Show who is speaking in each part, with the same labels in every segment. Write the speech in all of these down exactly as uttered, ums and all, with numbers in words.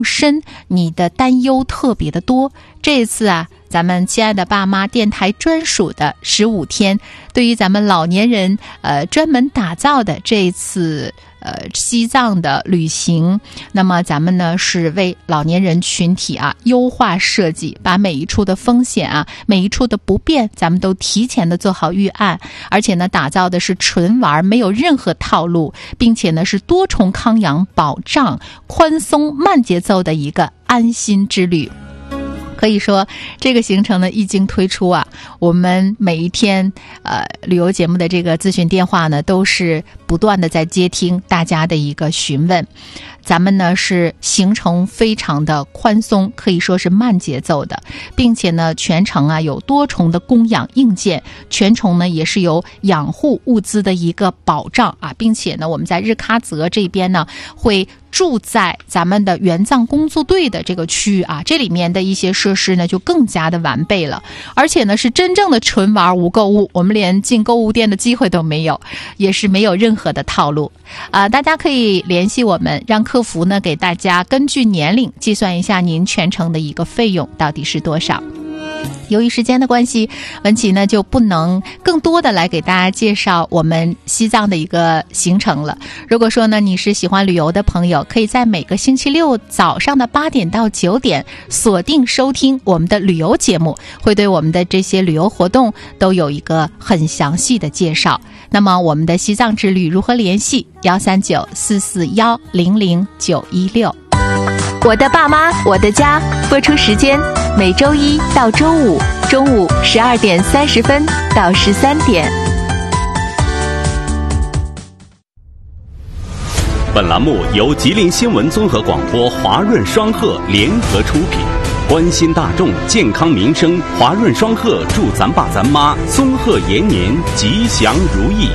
Speaker 1: 深，你的担忧特别的多。这次啊，咱们亲爱的爸妈电台专属的十五天，对于咱们老年人呃专门打造的这一次呃西藏的旅行，那么咱们呢是为老年人群体啊优化设计，把每一处的风险啊，每一处的不便，咱们都提前的做好预案，而且呢打造的是纯玩，没有任何套路，并且呢是多重康养保障、宽松慢节奏的一个安心之旅。可以说这个行程呢一经推出啊，我们每一天呃旅游节目的这个咨询电话呢都是不断的在接听大家的一个询问。咱们呢是行程非常的宽松，可以说是慢节奏的，并且呢全程啊有多重的供养硬件，全程呢也是有养护物资的一个保障啊，并且呢我们在日喀则这边呢会住在咱们的援藏工作队的这个区域啊，这里面的一些设施呢就更加的完备了，而且呢是真正的纯玩无购物，我们连进购物店的机会都没有，也是没有任何的套路啊、呃。大家可以联系我们，让客服呢给大家根据年龄计算一下您全程的一个费用到底是多少。由于时间的关系，文琪呢就不能更多的来给大家介绍我们西藏的一个行程了。如果说呢你是喜欢旅游的朋友，可以在每个星期六早上的八点到九点锁定收听我们的旅游节目，会对我们的这些旅游活动都有一个很详细的介绍。那么我们的西藏之旅如何联系？幺三九四四幺零零九一六。
Speaker 2: 我的爸妈，我的家，播出时间每周一到周五中午十二点三十分到十三点。
Speaker 3: 本栏目由吉林新闻综合广播华润双鹤联合出品，关心大众健康民生，华润双鹤祝咱爸咱妈松鹤延年，吉祥如意。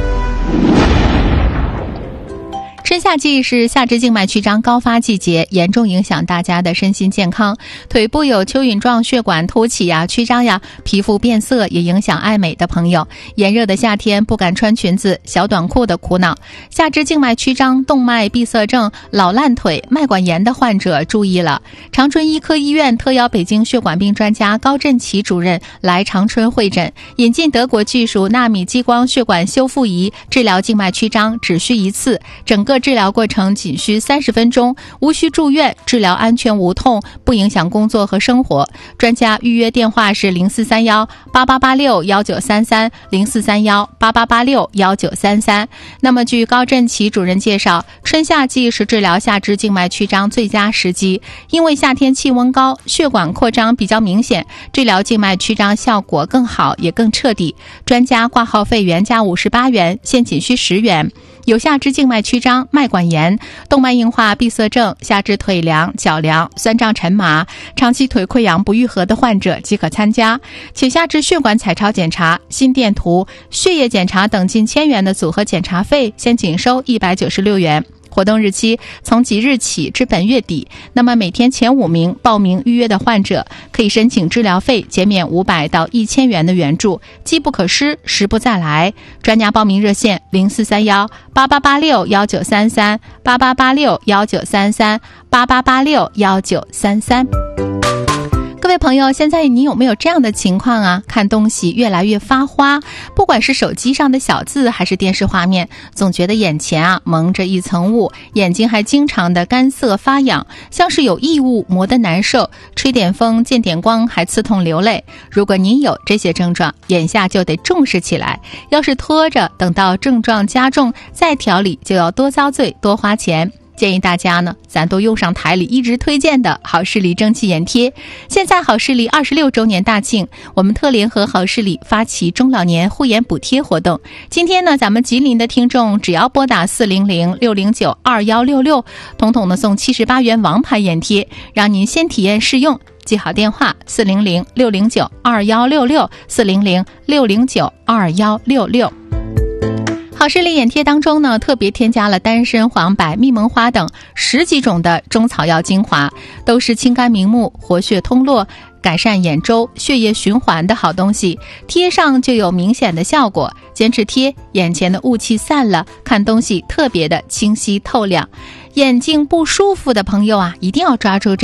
Speaker 1: 春夏季是下肢静脉曲张高发季节，严重影响大家的身心健康。腿部有蚯蚓状血管凸起呀、曲张呀，皮肤变色也影响爱美的朋友。炎热的夏天不敢穿裙子、小短裤的苦恼。下肢静脉曲张、动脉闭塞症、老烂腿、脉管炎的患者注意了。长春医科医院特邀北京血管病专家高振奇主任来长春会诊，引进德国技术纳米激光血管修复仪，治疗静脉曲张只需一次，整个治疗过程仅需三十分钟，无需住院，治疗安全无痛，不影响工作和生活。专家预约电话是零四三幺八八八六幺九三三零四三幺八八八六幺九三三。那么据高振奇主任介绍，春夏季是治疗下肢静脉曲张最佳时机，因为夏天气温高，血管扩张比较明显，治疗静脉曲张效果更好也更彻底。专家挂号费原价五十八元，现仅需十元。有下肢静脉曲张、脉管炎、动脉硬化闭塞症、下肢腿凉、脚凉、酸胀沉麻、长期腿溃疡不愈合的患者即可参加，且下肢血管彩超检查、心电图、血液检查等近千元的组合检查费，现仅收一百九十六元。活动日期从即日起至本月底，那么每天前五名报名预约的患者可以申请治疗费减免五百到一千元的援助，机不可失，时不再来。专家报名热线零四三幺八八八六幺九三三八八八六幺九三三八八八六幺九三三。各位朋友，现在你有没有这样的情况啊？看东西越来越发花，不管是手机上的小字还是电视画面，总觉得眼前啊蒙着一层雾，眼睛还经常的干涩发痒，像是有异物磨得难受，吹点风见点光还刺痛流泪。如果您有这些症状，眼下就得重视起来，要是拖着等到症状加重再调理，就要多遭罪多花钱。建议大家呢，咱都用上台里一直推荐的好视力蒸汽眼贴。现在好视力二十六周年大庆，我们特联合好视力发起中老年护眼补贴活动。今天呢，咱们吉林的听众只要拨打四零零六零九二幺六六，统统的送七十八元王牌眼贴，让您先体验试用。记好电话四零零六零九二幺六六四零零六零九二幺六六。好视力眼贴当中呢，特别添加了丹参、黄柏、蜜蒙花等十几种的中草药精华，都是清肝明目、活血通络、改善眼周、血液循环的好东西，贴上就有明显的效果。坚持贴，眼前的雾气散了，看东西特别的清晰透亮。眼睛不舒服的朋友啊，一定要抓住这